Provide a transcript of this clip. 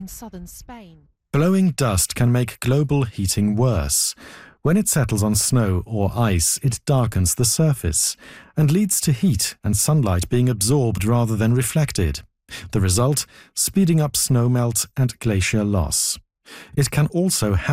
in southern Spain. Blowing dust can make global heating worse. When it settles on snow or ice, it darkens the surface and leads to heat and sunlight being absorbed rather than reflected. The result? Speeding up snowmelt and glacier loss. It can also